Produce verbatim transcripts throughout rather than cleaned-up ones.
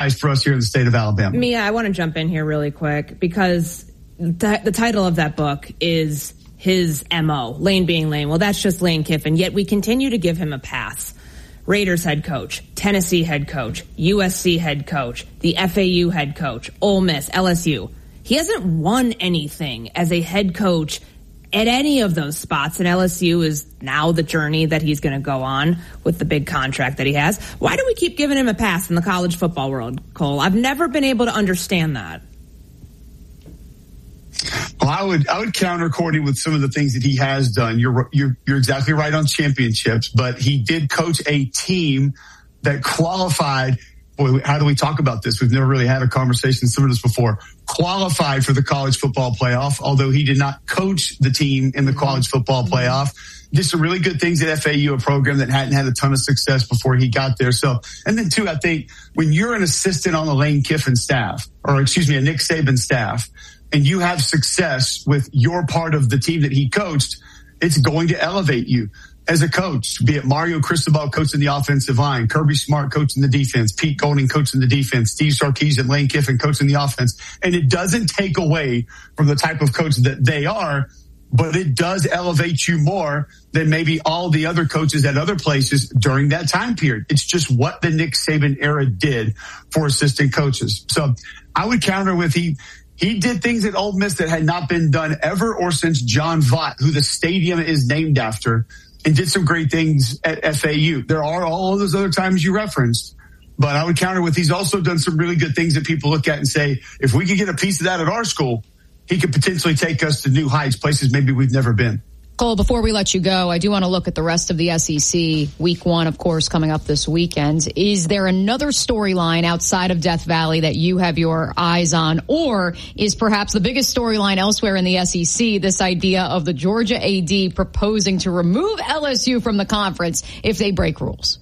for us here in the state of Alabama. Mia, I want to jump in here really quick because the, the title of that book is his M O, Lane being Lane. Well, that's just Lane Kiffin, yet we continue to give him a pass. Raiders head coach, Tennessee head coach, U S C head coach, the F A U head coach, Ole Miss, L S U. He hasn't won anything as a head coach at any of those spots, and L S U is now the journey that he's going to go on with the big contract that he has. Why do we keep giving him a pass in the college football world, Cole? I've never been able to understand that. Well, I would I would counter Courtney with some of the things that he has done. You're you're you're exactly right on championships, but he did coach a team that qualified. Boy, how do we talk about this? We've never really had a conversation similar to this before. Qualified for the college football playoff, although he did not coach the team in the college football playoff. Did some really good things at F A U, a program that hadn't had a ton of success before he got there. So, and then too, I think when you're an assistant on the Lane Kiffin staff, or excuse me, a Nick Saban staff, and you have success with your part of the team that he coached, it's going to elevate you as a coach, be it Mario Cristobal coaching the offensive line, Kirby Smart coaching the defense, Pete Golding coaching the defense, Steve Sarkisian, Lane Kiffin coaching the offense. And it doesn't take away from the type of coach that they are, but it does elevate you more than maybe all the other coaches at other places during that time period. It's just what the Nick Saban era did for assistant coaches. So I would counter with he, He did things at Ole Miss that had not been done ever or since John Vaught, who the stadium is named after, and did some great things at F A U. There are all of those other times you referenced, but I would counter with he's also done some really good things that people look at and say, if we could get a piece of that at our school, he could potentially take us to new heights, places maybe we've never been. Cole, before we let you go, I do want to look at the rest of the S E C. Week one, of course, coming up this weekend. Is there another storyline outside of Death Valley that you have your eyes on? Or is perhaps the biggest storyline elsewhere in the S E C this idea of the Georgia A D proposing to remove L S U from the conference if they break rules?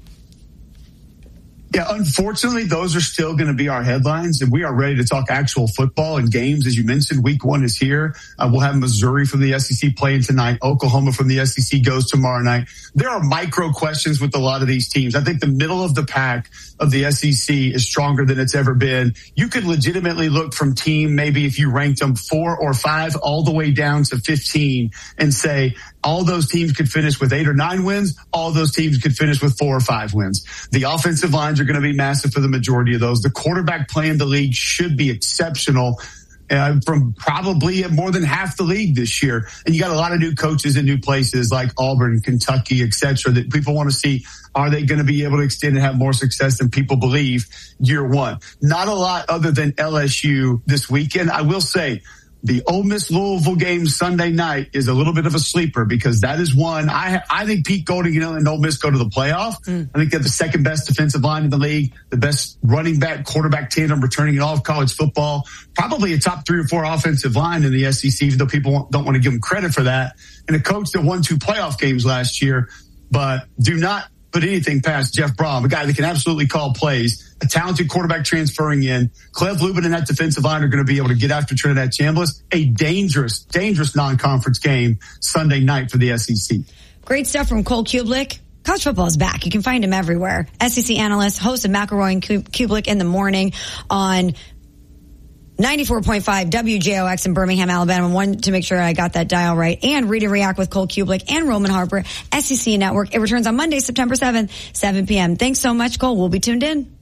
Yeah, unfortunately, those are still going to be our headlines, and we are ready to talk actual football and games. As you mentioned, week one is here. Uh, we'll have Missouri from the S E C playing tonight. Oklahoma from the S E C goes tomorrow night. There are micro questions with a lot of these teams. I think the middle of the pack of the S E C is stronger than it's ever been. You could legitimately look from team, maybe if you ranked them four or five all the way down to fifteen, and say all those teams could finish with eight or nine wins. All those teams could finish with four or five wins. The offensive lines are going to be massive for the majority of those. The quarterback play in the league should be exceptional uh, from probably more than half the league this year. And you got a lot of new coaches in new places like Auburn, Kentucky, et cetera, that people want to see, are they going to be able to extend and have more success than people believe year one? Not a lot other than L S U this weekend. I will say, the Ole Miss Louisville game Sunday night is a little bit of a sleeper because that is one. I I think Pete Golding and Ole Miss go to the playoff. Mm. I think they have the second best defensive line in the league, the best running back, quarterback tandem returning in all of college football, probably a top three or four offensive line in the S E C, even though people don't want to give them credit for that. And a coach that won two playoff games last year, but do not put anything past Jeff Brom, a guy that can absolutely call plays, a talented quarterback transferring in. Cleve Lubin and that defensive line are going to be able to get after Trinidad Chambliss. A dangerous, dangerous non-conference game Sunday night for the S E C. Great stuff from Cole Cubelic. College football is back. You can find him everywhere. S E C analyst, host of McElroy and Cubelic in the morning on ninety-four point five W J O X in Birmingham, Alabama. Wanted to make sure I got that dial right. And Read and React with Cole Cubelic and Roman Harper, S E C Network. It returns on Monday, September seventh, seven p.m. Thanks so much, Cole. We'll be tuned in.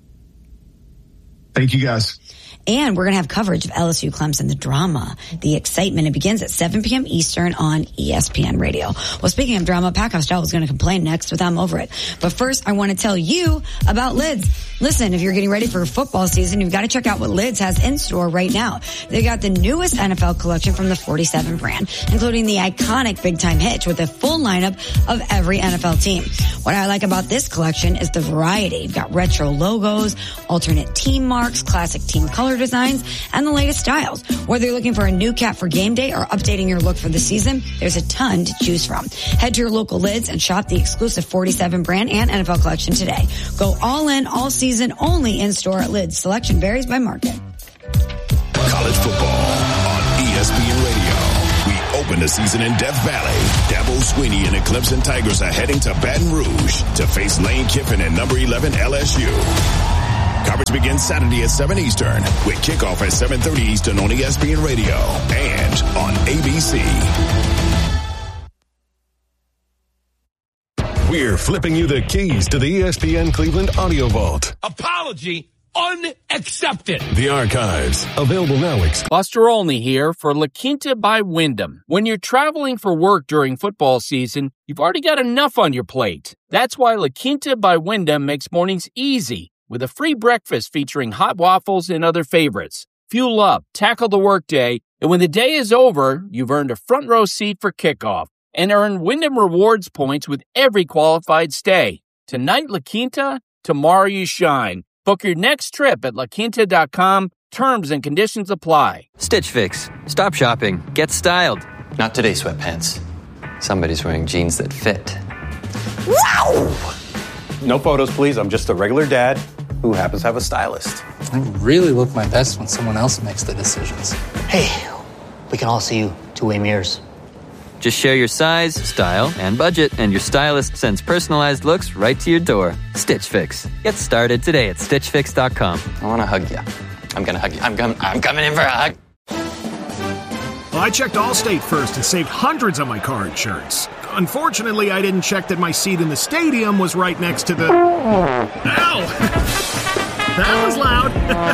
Thank you, guys. And we're going to have coverage of L S U Clemson, the drama, the excitement. It begins at seven p.m. Eastern on E S P N Radio. Well, speaking of drama, Packhouse Joe is going to complain next with I'm Over It. But first, I want to tell you about Lids. Listen, if you're getting ready for football season, you've got to check out what Lids has in store right now. They got the newest N F L collection from the forty-seven brand, including the iconic Big Time Hitch with a full lineup of every N F L team. What I like about this collection is the variety. You've got retro logos, alternate team marks, classic team color designs, and the latest styles. Whether you're looking for a new cap for game day or updating your look for the season, there's a ton to choose from. Head to your local Lids and shop the exclusive forty-seven brand and N F L collection today. Go all in, all season, only in store at Lids. Selection varies by market. College football on E S P N Radio. We open the season in Death Valley. Dabo Swinney and the Clemson Tigers are heading to Baton Rouge to face Lane Kiffin and number eleven L S U. Coverage begins Saturday at seven Eastern with kickoff at seven thirty Eastern on E S P N Radio and on A B C. We're flipping you the keys to the E S P N Cleveland Audio Vault. Apology unaccepted. The archives, available now. Ex- Buster Olney here for La Quinta by Wyndham. When you're traveling for work during football season, you've already got enough on your plate. That's why La Quinta by Wyndham makes mornings easy with a free breakfast featuring hot waffles and other favorites. Fuel up, tackle the workday, and when the day is over, you've earned a front row seat for kickoff and earn Wyndham Rewards points with every qualified stay. Tonight, La Quinta, tomorrow you shine. Book your next trip at la quinta dot com. Terms and conditions apply. Stitch Fix. Stop shopping. Get styled. Not today, sweatpants. Somebody's wearing jeans that fit. Wow! No photos, please. I'm just a regular dad who happens to have a stylist. I really look my best when someone else makes the decisions. Hey, we can all see you two-way mirrors. Just share your size, style, and budget, and your stylist sends personalized looks right to your door. Stitch Fix. Get started today at stitch fix dot com. I want to hug you. I'm going to hug you. I'm, com- I'm coming in for a hug. Well, I checked Allstate first and saved hundreds on my car insurance. Unfortunately, I didn't check that my seat in the stadium was right next to the... Ow! That was loud.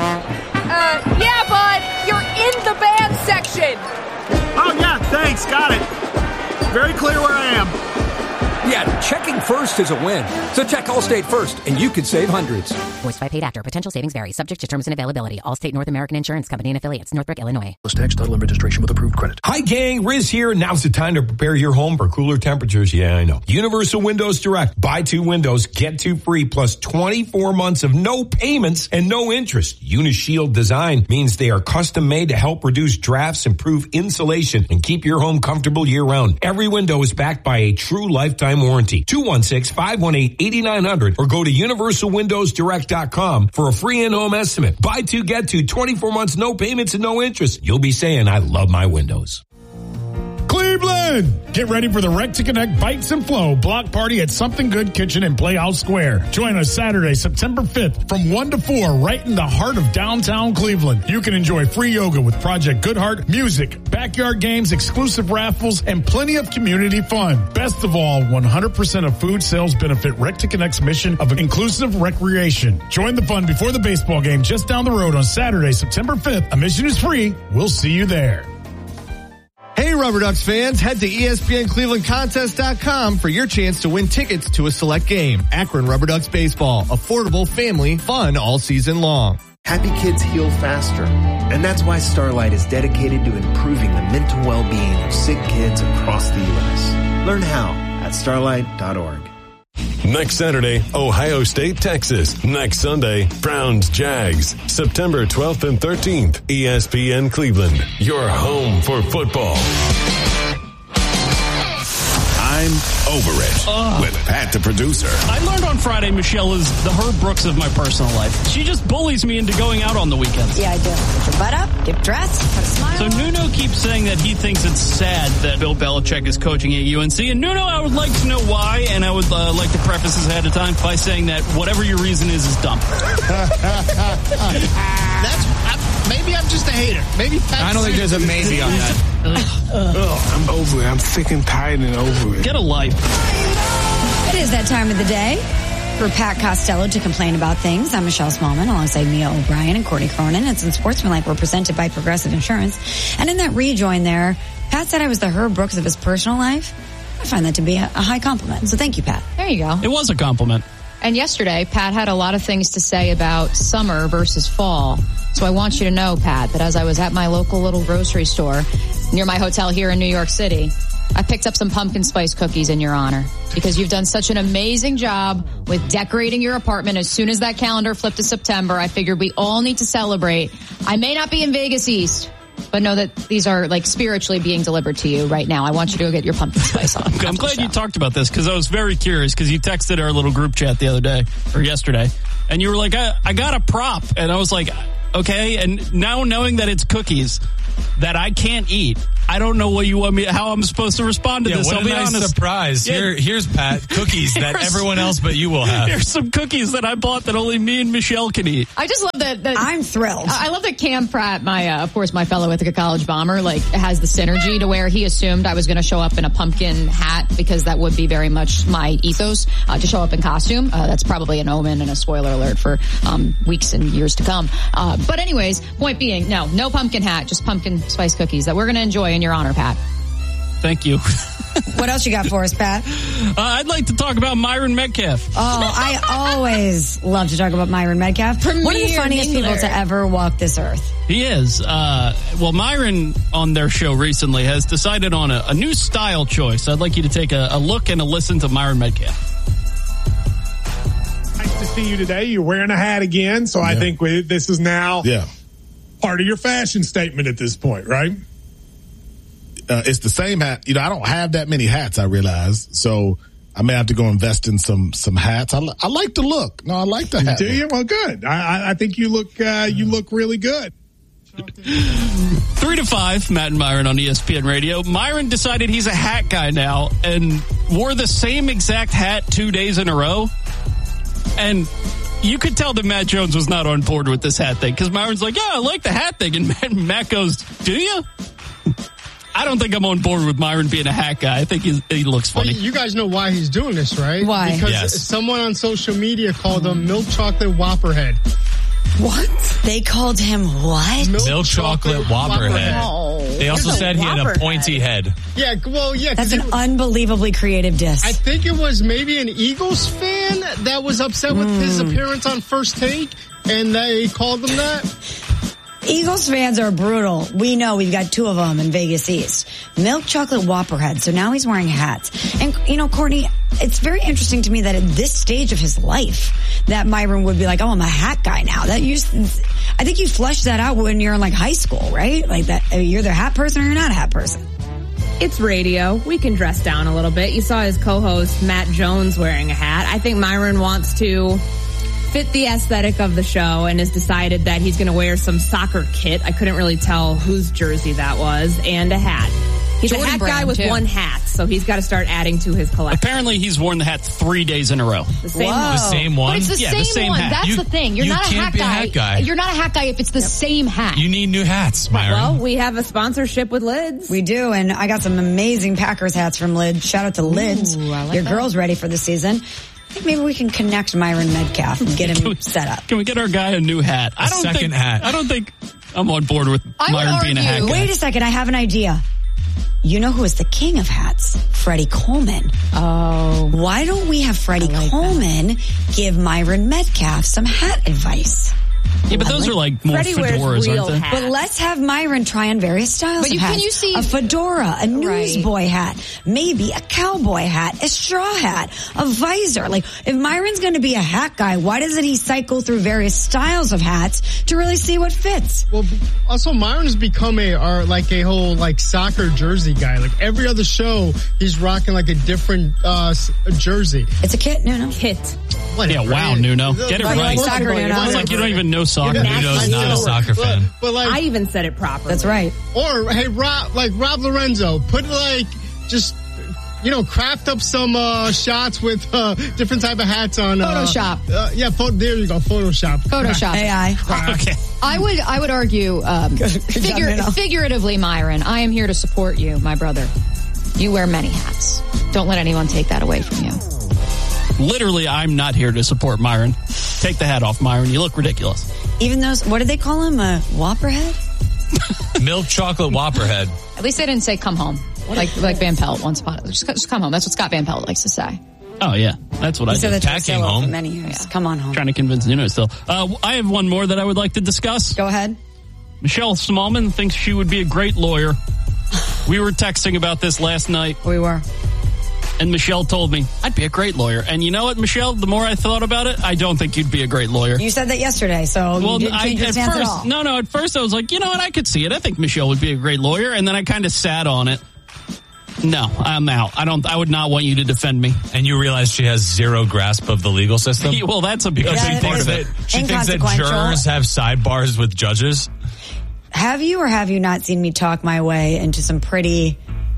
uh, yeah, bud. You're in the band section. Oh, yeah, thanks. Got it. Very clear where I am. Yeah, checking first is a win. So check Allstate first, and you could save hundreds. Voiced by paid actor. Potential savings vary. Subject to terms and availability. Allstate North American Insurance Company and affiliates. Northbrook, Illinois. Plus tax, title, and registration with approved credit. Hi, gang. Riz here. Now's the time to prepare your home for cooler temperatures. Yeah, I know. Universal Windows Direct. Buy two windows, get two free, plus twenty-four months of no payments and no interest. Unishield design means they are custom made to help reduce drafts, improve insulation, and keep your home comfortable year round. Every window is backed by a true lifetime warranty. two one six, five one eight, eight nine zero zero or go to universal windows direct dot com for a free in-home estimate. Buy two, get two, twenty-four months, no payments and no interest. You'll be saying, I love my windows. Cleveland! Get ready for the Rec to Connect Bites and Flow block party at Something Good Kitchen in Playhouse Square. Join us Saturday, September fifth from one to four right in the heart of downtown Cleveland. You can enjoy free yoga with Project Good Heart, music, backyard games, exclusive raffles, and plenty of community fun. Best of all, one hundred percent of food sales benefit Rec to Connect's mission of inclusive recreation. Join the fun before the baseball game just down the road on Saturday, September fifth. Admission is free. We'll see you there. Hey, Rubber Ducks fans, head to E S P N Cleveland Contest dot com for your chance to win tickets to a select game. Akron Rubber Ducks Baseball. Affordable, family, fun all season long. Happy kids heal faster. And that's why Starlight is dedicated to improving the mental well-being of sick kids across the U S. Learn how at starlight dot org. Next Saturday, Ohio State, Texas. Next Sunday, Browns, Jags. September twelfth and thirteenth, E S P N Cleveland, your home for football. I'm over it uh, with Pat the producer. I learned on Friday Michelle is the Herb Brooks of my personal life. She just bullies me into going out on the weekends. Yeah, I do. Get your butt up, get dressed, put a smile So on. Nuno keeps saying that he thinks it's sad that Bill Belichick is coaching at U N C. And Nuno, I would like to know why, and I would uh, like to preface this ahead of time by saying that whatever your reason is, is dumb. That's I, maybe I'm just a hater. Maybe Pat's I don't think there's a maybe on that. Ugh, I'm over it. I'm sick and tired and over it. Get a life. It is that time of the day for Pat Costello to complain about things. I'm Michelle Smallman alongside Mia O'Brien and Courtney Cronin. It's in Sportsmanlike. We're presented by Progressive Insurance. And in that rejoin there, Pat said I was the Herb Brooks of his personal life. I find that to be a, a high compliment. So thank you, Pat. There you go. It was a compliment. And yesterday, Pat had a lot of things to say about summer versus fall. So I want you to know, Pat, that as I was at my local little grocery store near my hotel here in New York City, I picked up some pumpkin spice cookies in your honor because you've done such an amazing job with decorating your apartment. As soon as that calendar flipped to September, I figured we all need to celebrate. I may not be in Vegas East, but know that these are like spiritually being delivered to you right now. I want you to go get your pumpkin spice on. I'm glad you talked about this because I was very curious because you texted our little group chat the other day or yesterday and you were like, I, I got a prop. And I was like, okay? And now knowing that it's cookies that I can't eat, I don't know what you want me, how I'm supposed to respond to yeah, this. What I'll a be nice honest. surprise. Yeah. Here, here's, Pat, cookies that everyone else but you will have. Here's some cookies that I bought that only me and Michelle can eat. I just love that. that I'm thrilled. I love that Cam Pratt, my, uh, of course, my fellow Ithaca College bomber, like, has the synergy to where he assumed I was going to show up in a pumpkin hat because that would be very much my ethos, uh, to show up in costume. Uh, that's probably an omen and a spoiler alert for, um, weeks and years to come. Uh, but anyways, point being, no, no pumpkin hat, just pumpkin spice cookies that we're going to enjoy in your honor, Pat. Thank you. What else you got for us, Pat? Uh, I'd like to talk about Myron Metcalf. Oh, I always love to talk about Myron Metcalf. Premier One of the funniest Mingler. people to ever walk this earth. He is. Uh, well, Myron on their show recently has decided on a, a new style choice. I'd like you to take a, a look and a listen to Myron Metcalf. Nice to see you today. You're wearing a hat again, so yeah. I think we, this is now yeah. part of your fashion statement at this point, right? Uh, it's the same hat. You know, I don't have that many hats, I realize. So I may have to go invest in some some hats. I, li- I like the look. No, I like the hat. Do you? Well, good. I, I think you look uh, you look really good. Three to five, Matt and Myron on E S P N Radio. Myron decided he's a hat guy now and wore the same exact hat two days in a row. And you could tell that Matt Jones was not on board with this hat thing because Myron's like, yeah, I like the hat thing. And Matt, Matt goes, do you? I don't think I'm on board with Myron being a hat guy. I think he's, he looks funny. Well, you guys know why he's doing this, right? Why? Because yes. someone on social media called him Milk Chocolate Whopperhead. What? They called him what? Milk, Milk Chocolate, chocolate Whopperhead. Oh, they also said he had a pointy head. head. Yeah, well, yeah. That's an it, unbelievably creative diss. I think it was maybe an Eagles fan that was upset with mm. his appearance on First Take, and they called him that. Eagles fans are brutal. We know we've got two of them in Vegas East. Milk Chocolate Whopperhead. So now he's wearing hats. And, you know, Courtney, it's very interesting to me that at this stage of his life, that Myron would be like, oh, I'm a hat guy now. That you, I think you flesh that out when you're in like high school, right? Like that, you're either a hat person or you're not a hat person. It's radio. We can dress down a little bit. You saw his co-host, Matt Jones, wearing a hat. I think Myron wants to fit the aesthetic of the show and has decided that he's going to wear some soccer kit. I couldn't really tell whose jersey that was, and a hat. He's Jordan a hat brand, guy with too. one hat, so he's got to start adding to his collection. Apparently, he's worn the hat three days in a row. The same Whoa. one. The same one? But it's the, yeah, same, the same one. hat. That's you, the thing. You're you not a can't hat, be guy. a hat guy. You're not a hat guy if it's the yep. same hat. You need new hats, Myron. Well, we have a sponsorship with Lids. We do, and I got some amazing Packers hats from Lids. Shout out to Lids. Ooh, I like Your that. girl's ready for the season. I think maybe we can connect Myron Metcalf and get him we, set up. Can we get our guy a new hat? A I don't second think, hat. I don't think I'm on board with I would Myron being a hat argue- guy. Wait a second, I have an idea. You know who is the king of hats? Freddie Coleman. Oh. Why don't we have Freddie like Coleman that. give Myron Metcalf some hat advice? Yeah, but those are like more Freddie wears fedoras, real aren't they? hats. But let's have Myron try on various styles But of you- hats. can you see- a fedora, a newsboy Right. hat, maybe a cowboy hat, a straw hat, a visor. Like, if Myron's going to be a hat guy, why doesn't he cycle through various styles of hats to really see what fits? Well, also Myron's become a or like a whole like soccer jersey guy. Like every other show, he's rocking like a different uh s- jersey. It's a kit, no, no. Kit. Whatever. Yeah, wow, Nuno. Get it Like right. soccer, Nuno. It's like you don't even know soccer. Nuno's not a soccer fan. But, but like, I even said it properly. That's right. or hey, Rob, like Rob Lorenzo, put like just you know craft up some uh shots with uh different type of hats on. Uh, Photoshop. Uh, yeah, pho- there you go. Photoshop. Photoshop. A I. Okay. I would I would argue um, figure, Nuno. figuratively, Myron, I am here to support you, my brother. You wear many hats. Don't let anyone take that away from you. Literally, I'm not here to support Myron. Take the hat off, Myron. You look ridiculous. Even those, what did they call him? A Whopperhead? Milk Chocolate Whopperhead. At least they didn't say come home. Like like Van Pelt once upon just, just come home. That's what Scott Van Pelt likes to say. Oh, yeah. That's what He I said did. that to Packing Priscilla for home. many years. Come on home. Trying to convince Nuno still. Uh, I have one more that I would like to discuss. Go ahead. Michelle Smallman thinks she would be a great lawyer. We were texting about this last night. We were. And Michelle told me, I'd be a great lawyer. And you know what, Michelle? The more I thought about it, I don't think you'd be a great lawyer. You said that yesterday, so well, you didn't I, change your at stance first, at all. No, no, at first I was like, you know what, I could see it. I think Michelle would be a great lawyer. And then I kind of sat on it. No, I'm out. I don't. I would not want you to defend me. And you realize she has zero grasp of the legal system? Well, that's a big, because big she part thinks of it. that she thinks that jurors have sidebars with judges. Have you or have you not seen me talk my way into some pretty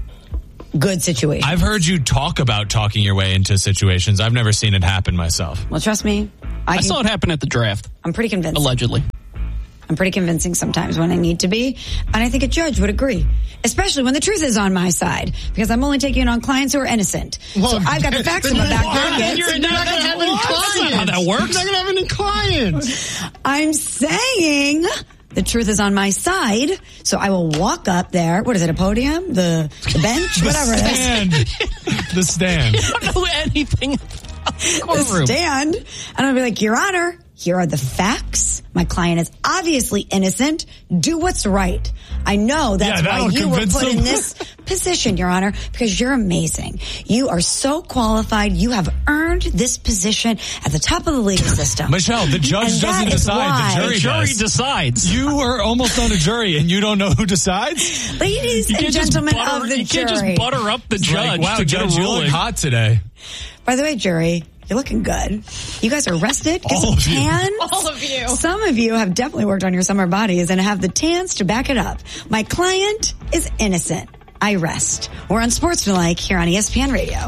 good situations? I've heard you talk about talking your way into situations. I've never seen it happen myself. Well, trust me. I, I can, saw it happen at the draft. I'm pretty convinced. Allegedly. I'm pretty convincing sometimes when I need to be. And I think a judge would agree. Especially when the truth is on my side. Because I'm only taking it on clients who are innocent. Well, so I've got the facts in my back pocket. You're not going to have any clients. That's not how that works. You're not going to have any clients. I'm saying the truth is on my side. So I will walk up there. What is it, a podium? The, the bench? the Whatever stand. it is. The stand. I don't know anything. The stand. And I'll be like, Your Honor, here are the facts. My client is obviously innocent. Do what's right. I know that's yeah, why you were put them. in this position, Your Honor, because you're amazing. You are so qualified. You have earned this position at the top of the legal system. Michelle, the judge And doesn't decide. The jury, the jury does. decides. You are almost on a jury and you don't know who decides? Ladies you and gentlemen butter, of the you jury. You can't just butter up the it's judge like, wow, to judge, get a you ruling. look hot today. By the way, jury, you're looking good. You guys are rested. Get All some of you. tans. All of you. Some of you have definitely worked on your summer bodies and have the tans to back it up. My client is innocent. I rest. We're on Sportsmanlike here on E S P N Radio.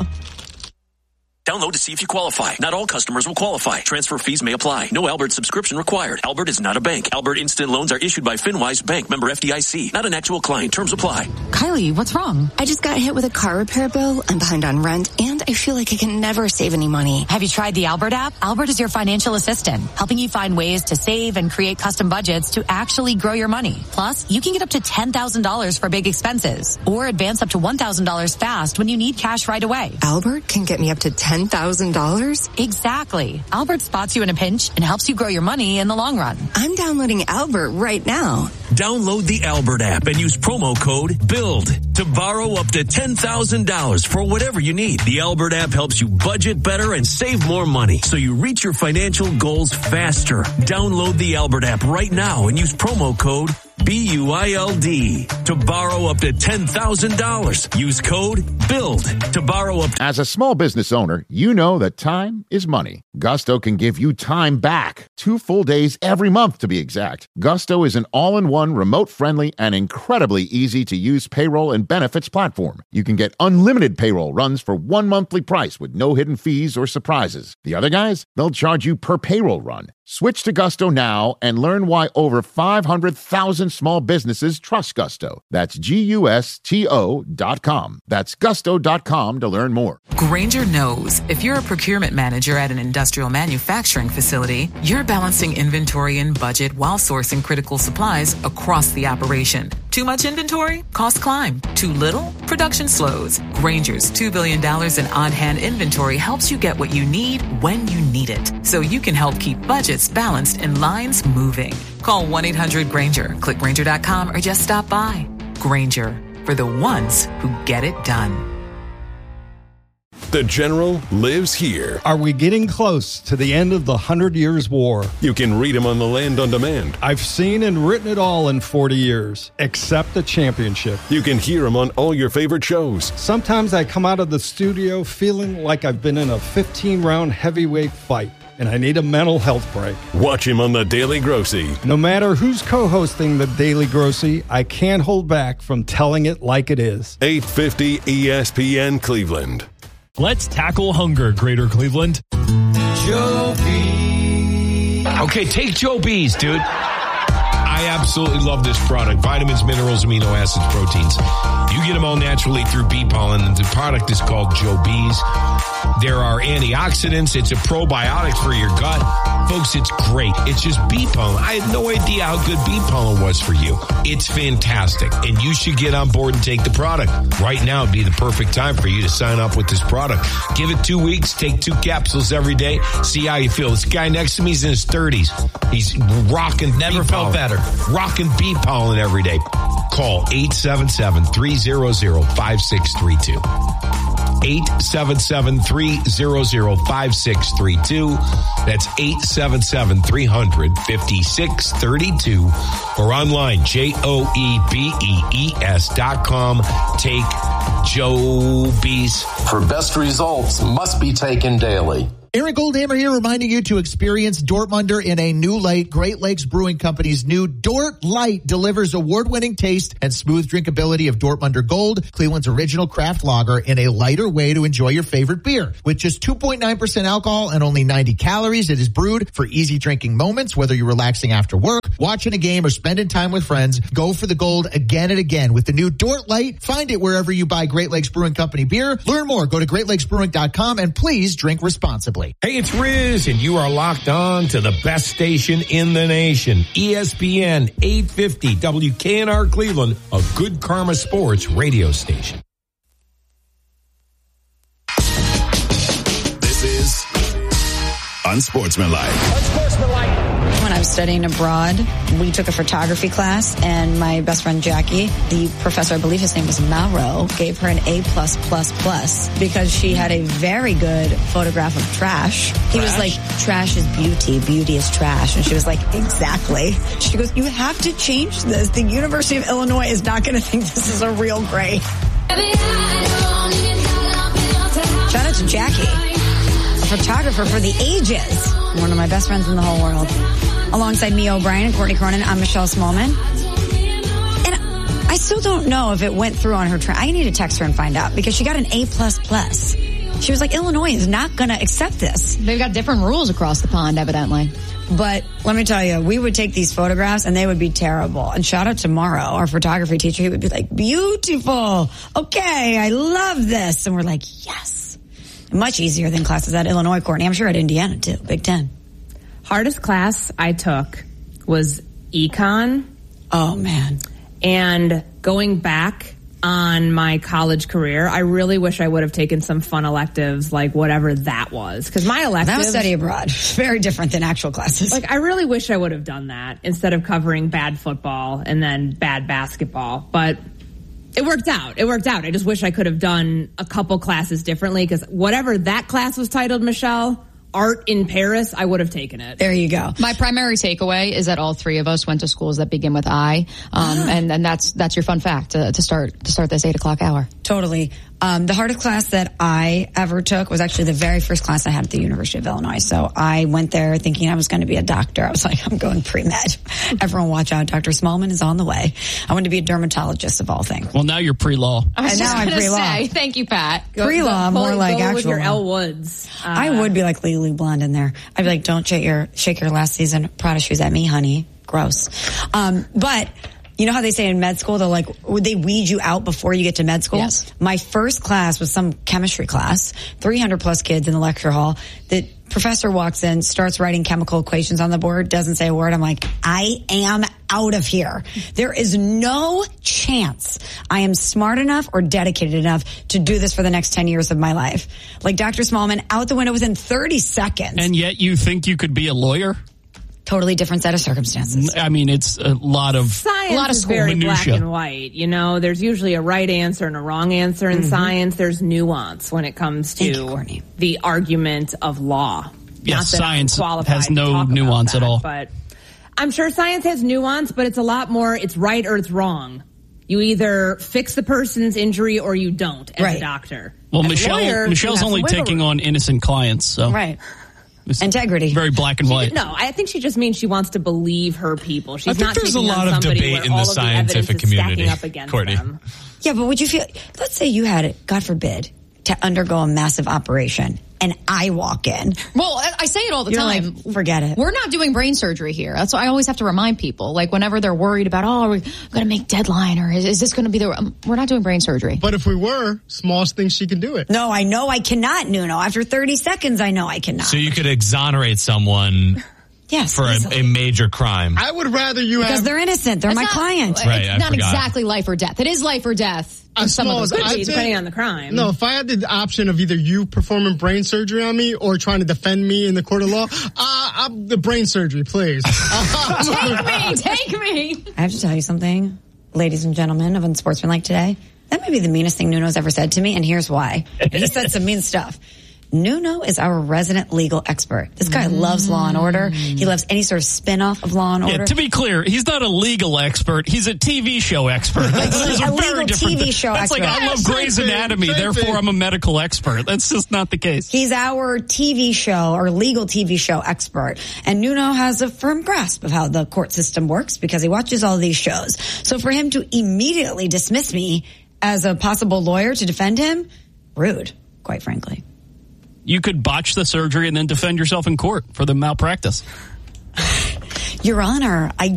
Download to see if you qualify. Not all customers will qualify. Transfer fees may apply. No Albert subscription required. Albert is not a bank. Albert Instant Loans are issued by FinWise Bank, member F D I C. Not an actual client. Terms apply. Kylie, what's wrong? I just got hit with a car repair bill. I'm behind on rent, and I feel like I can never save any money. Have you tried the Albert app? Albert is your financial assistant, helping you find ways to save and create custom budgets to actually grow your money. Plus, you can get up to ten thousand dollars for big expenses, or advance up to one thousand dollars fast when you need cash right away. Albert can get me up to ten thousand dollars? Exactly. Albert spots you in a pinch and helps you grow your money in the long run. I'm downloading Albert right now. Download the Albert app and use promo code BUILD to borrow up to ten thousand dollars for whatever you need. The Albert app helps you budget better and save more money so you reach your financial goals faster. Download the Albert app right now and use promo code B U I L D to borrow up to ten thousand dollars. Use code BUILD to borrow up. As a small business owner, you know that time is money. Gusto can give you time back. Two full days every month, to be exact. Gusto is an all-in-one, remote-friendly, and incredibly easy-to-use payroll and benefits platform. You can get unlimited payroll runs for one monthly price with no hidden fees or surprises. The other guys, they'll charge you per payroll run. Switch to Gusto now and learn why over five hundred thousand small businesses trust Gusto. That's G U S T O dot com. That's gusto dot com to learn more. Grainger knows if you're a procurement manager at an industrial manufacturing facility, you're balancing inventory and budget while sourcing critical supplies across the operation. Too much inventory? Costs climb. Too little? Production slows. Grainger's two billion dollars in on-hand inventory helps you get what you need when you need it, so you can help keep budgets balanced and lines moving. Call one eight hundred Grainger, click Grainger dot com, or just stop by. Grainger, for the ones who get it done. The General lives here. Are we getting close to the end of the Hundred Years' War? You can read him on the Land on Demand. I've seen and written it all in forty years, except the championship. You can hear him on all your favorite shows. Sometimes I come out of the studio feeling like I've been in a fifteen-round heavyweight fight, and I need a mental health break. Watch him on The Daily Grossy. No matter who's co-hosting The Daily Grossy, I can't hold back from telling it like it is. eight fifty E S P N Cleveland. Let's tackle hunger, Greater Cleveland. Joe B. Okay, take Joe B's, dude. I absolutely love this product. Vitamins, minerals, amino acids, proteins. You get them all naturally through bee pollen, and the product is called Joe B's. There are antioxidants. It's a probiotic for your gut. Folks, it's great. It's just bee pollen. I had no idea how good bee pollen was for you. It's fantastic, and you should get on board and take the product. Right now would be the perfect time for you to sign up with this product. Give it two weeks. Take two capsules every day. See how you feel. This guy next to me is in his thirties. He's rocking Never bee felt pollen. better. Rocking bee pollen every day. Call eight seven seven, three hundred, five six three two. eight seven seven, three hundred, five six three two. That's eight seven seven, three hundred, five six three two. Or online, J O E B E E S dot com. Take Joe Bees. For best results, must be taken daily. Aaron Goldhammer here, reminding you to experience Dortmunder in a new light. Great Lakes Brewing Company's new Dort Light delivers award-winning taste and smooth drinkability of Dortmunder Gold, Cleveland's original craft lager, in a lighter way to enjoy your favorite beer. With just two point nine percent alcohol and only ninety calories, it is brewed for easy drinking moments, whether you're relaxing after work, watching a game, or spending time with friends. Go for the gold again and again with the new Dort Light. Find it wherever you buy Great Lakes Brewing Company beer. Learn more. Go to great lakes brewing dot com and please drink responsibly. Hey, it's Riz, and you are locked on to the best station in the nation, E S P N eight fifty W K N R Cleveland, a Good Karma Sports radio station. This is Unsportsmanlike. Unsportsmanlike. When I was studying abroad, we took a photography class, and my best friend Jackie, the professor, I believe his name was Mauro, gave her an A plus plus plus because she had a very good photograph of trash. He was like, trash is beauty, beauty is trash. And she was like, exactly. She goes, you have to change this. The University of Illinois is not going to think this is a real grade. Shout out to Jackie, a photographer for the ages. One of my best friends in the whole world. Alongside Mia O'Brien and Courtney Cronin, I'm Michelle Smallman. And I still don't know if it went through on her. Tra- I need to text her and find out because she got an A plus plus. She was like, Illinois is not going to accept this. They've got different rules across the pond, evidently. But let me tell you, we would take these photographs and they would be terrible. And shout out to Morrow, our photography teacher. He would be like, beautiful. Okay, I love this. And we're like, yes. Much easier than classes at Illinois, Courtney. I'm sure at Indiana, too. Big Ten. Hardest class I took was econ. Oh, man. And going back on my college career, I really wish I would have taken some fun electives, like whatever that was. Because my electives... That was study abroad. Very different than actual classes. Like, I really wish I would have done that instead of covering bad football and then bad basketball. But... It worked out. It worked out. I just wish I could have done a couple classes differently because whatever that class was titled, Michelle, Art in Paris, I would have taken it. There you go. My primary takeaway is that all three of us went to schools that begin with I, um, and and that's that's your fun fact to, to start to start this eight o'clock hour. Totally. Um, the hardest class that I ever took was actually the very first class I had at the University of Illinois. So I went there thinking I was going to be a doctor. I was like, I'm going pre-med. Everyone watch out. Doctor Smallman is on the way. I wanted to be a dermatologist of all things. Well, now you're pre-law. I was and just now I'm pre-law. Say, thank you, Pat. Pre-law, more go, like go actual. With your Elle Woods. Uh, I would be like Legally Blonde in there. I'd be like, don't shake your, shake your last season Prada shoes at me, honey. Gross. Um, but... You know how they say in med school, they're like, would they weed you out before you get to med school? Yes. My first class was some chemistry class, three hundred plus kids in the lecture hall. The professor walks in, starts writing chemical equations on the board, doesn't say a word. I'm like, I am out of here. There is no chance I am smart enough or dedicated enough to do this for the next ten years of my life. Like Doctor Smallman, out the window within thirty seconds. And yet you think you could be a lawyer? Totally different set of circumstances. I mean, it's a lot of science a lot of is very minutia. Black and white. You know, there's usually a right answer and a wrong answer in mm-hmm. science. There's nuance when it comes to you, the argument of law. Yes, science has no nuance that, at all. But I'm sure science has nuance, but it's a lot more. It's right or it's wrong. You either fix the person's injury or you don't as right. a doctor. Well, as Michelle, lawyer, Michelle's only taking on innocent clients, so right. Integrity. Very black and white. She, no, I think she just means she wants to believe her people. She's I think not there's a taking lot on of debate in the scientific the community, up against Courtney. Them. Yeah, but would you feel, let's say you had it, God forbid, to undergo a massive operation and I walk in. Well, I say it all the You're time. Like, forget it. We're not doing brain surgery here. That's why I always have to remind people. Like whenever they're worried about, oh, are we going to make deadline or is, is this going to be the, um, we're not doing brain surgery. But if we were, smallest thing she can do it. No, I know I cannot, Nuno. After thirty seconds, I know I cannot. So you could exonerate someone yes, for a, a major crime. I would rather you because have... Because they're innocent. They're That's my not, client. Right, it's I not forgot. exactly life or death. It is life or death. As some small of as those I Could be, depending on the crime. No, if I had the option of either you performing brain surgery on me or trying to defend me in the court of law, uh, I'm the brain surgery, please. Take me, take me. I have to tell you something, ladies and gentlemen of Unsportsmanlike today. That might be the meanest thing Nuno's ever said to me, and here's why. He said some mean stuff. Nuno is our resident legal expert. This guy mm. loves Law and Order. He loves any sort of spin-off of Law and Order. Yeah, to be clear, he's not a legal expert. He's a T V show expert. That's, a, a, a very legal different T V thing. show That's expert. like, I love yeah, Grey's Anatomy, therefore thing. I'm a medical expert. That's just not the case. He's our T V show or legal T V show expert. And Nuno has a firm grasp of how the court system works because he watches all these shows. So for him to immediately dismiss me as a possible lawyer to defend him, rude, quite frankly. You could botch the surgery and then defend yourself in court for the malpractice. Your Honor, I